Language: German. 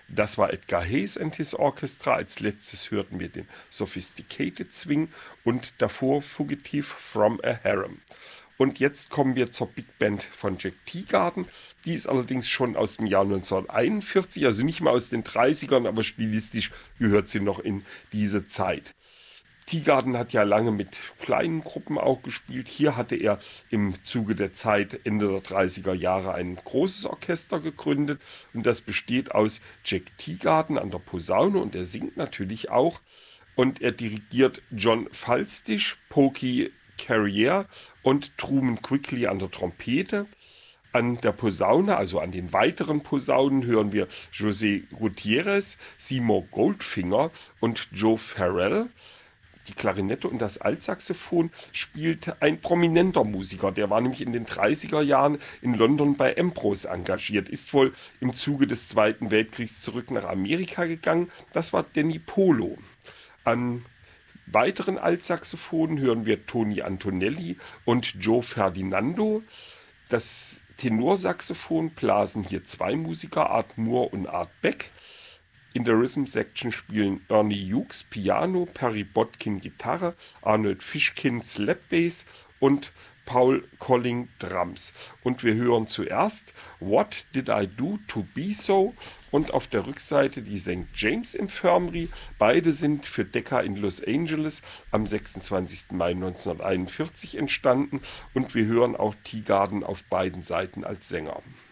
Das war Edgar Hayes and his Orchestra. Als letztes hörten wir den Sophisticated Swing und davor Fugitive from a Harem. Und jetzt kommen wir zur Big Band von Jack Teagarden. Die ist allerdings schon aus dem Jahr 1941, also nicht mal aus den 30ern, aber stilistisch gehört sie noch in diese Zeit. Teagarden hat ja lange mit kleinen Gruppen auch gespielt. Hier hatte er im Zuge der Zeit Ende der 30er Jahre ein großes Orchester gegründet. Und das besteht aus Jack Teagarden an der Posaune und er singt natürlich auch. Und er dirigiert John Falstich, Pokey Carriere und Truman Quigley an der Trompete. An der Posaune, also an den weiteren Posaunen, hören wir José Gutiérrez, Seymour Goldfinger und Joe Farrell. Die Klarinette und das Altsaxophon spielt ein prominenter Musiker. Der war nämlich in den 30er Jahren in London bei Ambrose engagiert, ist wohl im Zuge des Zweiten Weltkriegs zurück nach Amerika gegangen. Das war Danny Polo. An weiteren Altsaxophonen hören wir Tony Antonelli und Joe Ferdinando. Das Tenorsaxophon blasen hier zwei Musiker, Art Moore und Art Beck. In der Rhythm Section spielen Ernie Hughes Piano, Perry Botkin Gitarre, Arnold Fishkin Slapbass und Paul Colling Drums. Und wir hören zuerst What Did I Do to Be So? Und auf der Rückseite die St. James Infirmary. Beide sind für Decca in Los Angeles am 26. Mai 1941 entstanden. Und wir hören auch Teagarden auf beiden Seiten als Sänger.